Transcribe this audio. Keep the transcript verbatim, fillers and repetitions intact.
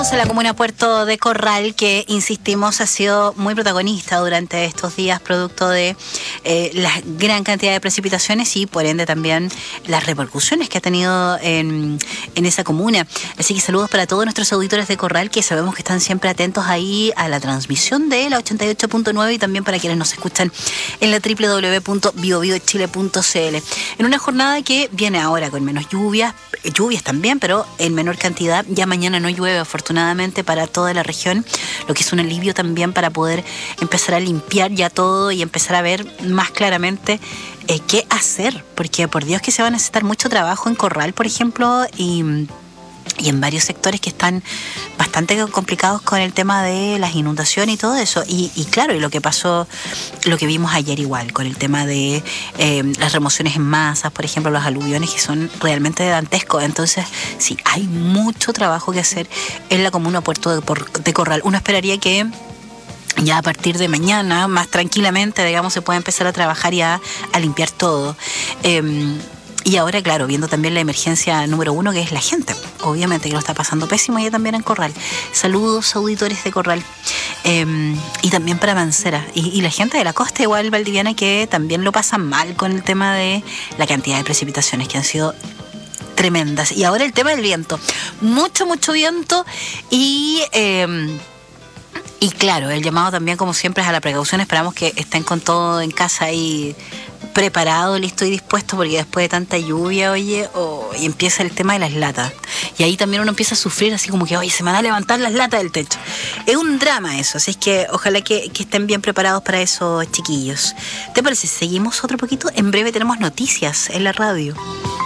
En la comuna Puerto de Corral, que insistimos ha sido muy protagonista durante estos días, producto de eh, la gran cantidad de precipitaciones y por ende también las repercusiones que ha tenido en, en esa comuna. Así que saludos para todos nuestros auditores de Corral, que sabemos que están siempre atentos ahí a la transmisión de la ochenta y ocho punto nueve y también para quienes nos escuchan en la doble u doble u doble u punto bio bio chile punto c l. En una jornada que viene ahora con menos lluvias, lluvias también, pero en menor cantidad. Ya mañana no llueve, afortunadamente, para toda la región, lo que es un alivio también para poder empezar a limpiar ya todo y empezar a ver más claramente eh, qué hacer, porque por Dios que se va a necesitar mucho trabajo en Corral, por ejemplo, y... y en varios sectores que están bastante complicados con el tema de las inundaciones y todo eso. Y, y claro, y lo que pasó, lo que vimos ayer igual, con el tema de eh, las remociones en masas, por ejemplo, los aluviones, que son realmente dantescos. Entonces, sí, hay mucho trabajo que hacer en la comuna Puerto de, de Corral. Uno esperaría que ya a partir de mañana, más tranquilamente, digamos, se pueda empezar a trabajar y a, a limpiar todo. Eh, Y ahora, claro, viendo también la emergencia número uno, que es la gente, obviamente, que lo está pasando pésimo ya también en Corral. Saludos, auditores de Corral. Eh, y también para Mancera. Y, y la gente de la costa, igual valdiviana, que también lo pasan mal con el tema de la cantidad de precipitaciones que han sido tremendas. Y ahora el tema del viento. Mucho, mucho viento y... Eh, y claro, el llamado también, como siempre, es a la precaución. Esperamos que estén con todo en casa y preparado, listo y dispuesto, porque después de tanta lluvia, oye, oh, y empieza el tema de las latas. Y ahí también uno empieza a sufrir, así como que, oye, se van a levantar las latas del techo. Es un drama eso, así es que ojalá que, que estén bien preparados para eso, chiquillos. ¿Te parece? ¿Seguimos otro poquito? En breve tenemos noticias en la radio.